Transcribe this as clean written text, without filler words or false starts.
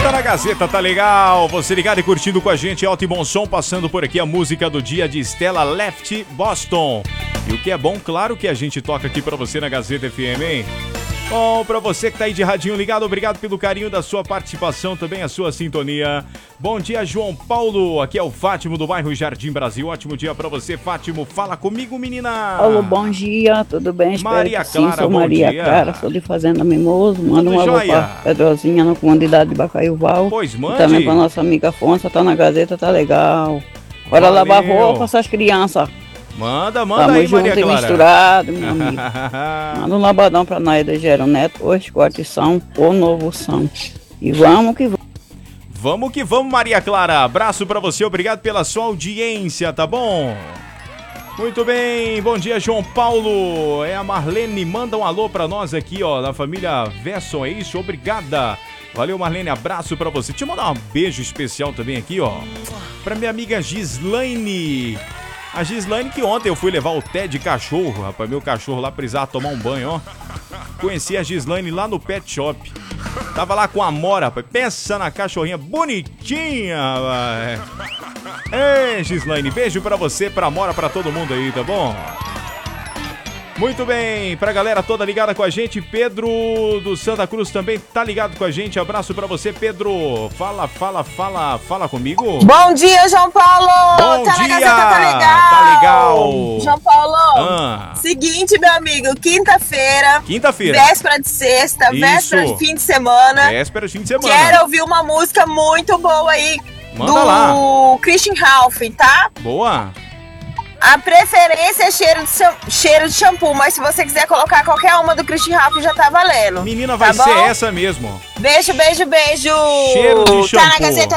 Tá na Gazeta, tá legal? Você ligado e curtindo com a gente, alto e bom som, passando por aqui a música do dia de Stella Left Boston. E o que é bom, claro que a gente toca aqui pra você na Gazeta FM, hein? Bom, pra você que tá aí de radinho ligado, obrigado pelo carinho da sua participação, também a sua sintonia. Bom dia, João Paulo, aqui é o Fátimo do bairro Jardim Brasil. Ótimo dia pra você, Fátimo. Fala comigo, menina. Alô, bom dia, tudo bem? Maria Espero que sim, Clara, sou bom Maria dia. Clara, sou de Fazenda Mimoso. Manda um alô jóia. pra Pedrozinha, na comunidade de Bacaiuval. Pois mande. E também pra nossa amiga Afonso, tá na Gazeta, tá legal. Bora Valeu. lavar roupa, essas crianças. Manda Tamo aí, junto Maria e Clara. misturado, meu amigo. Manda um labadão pra Naida Gero Neto, hoje corte São, ou Novo São. E vamos que vamos. Vamos que vamos, Maria Clara. Abraço pra você, obrigado pela sua audiência, tá bom? Muito bem, bom dia, João Paulo. É a Marlene, manda um alô pra nós aqui, ó, da família Vesson, é isso? Obrigada. Valeu, Marlene, abraço pra você. Deixa eu mandar um beijo especial também aqui, ó, pra minha amiga Gislaine. A Gislaine, que ontem eu fui levar o Té de cachorro, rapaz, meu cachorro lá precisava tomar um banho, ó. Conheci a Gislaine lá no Pet Shop. Tava lá com a Amora, rapaz. Pensa na cachorrinha bonitinha, rapaz. Ei, Gislaine, beijo pra você, pra Amora, pra todo mundo aí, tá bom? Muito bem, pra galera toda ligada com a gente, Pedro do Santa Cruz também tá ligado com a gente, abraço pra você, Pedro. Fala comigo. Bom dia, João Paulo! Bom tá dia! Na Gazeta, tá legal! Tá legal! João Paulo, seguinte, meu amigo, quinta-feira, véspera de sexta, Isso. véspera de fim de semana. Véspera de fim de semana. Quero ouvir uma música muito boa aí, Manda do lá. Christian Ralph, tá? Boa! A preferência é cheiro de shampoo, mas se você quiser colocar qualquer uma do Christian Ralph já tá valendo. Menina, vai tá ser bom? essa mesmo. Beijo, beijo, beijo! Cheiro de Tá na shampoo. Gazeta.